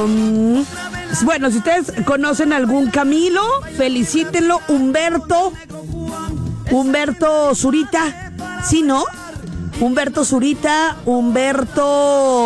Bueno, si ustedes conocen algún Camilo, felicítenlo. Humberto Zurita. ¿Sí, no? Humberto Zurita, Humberto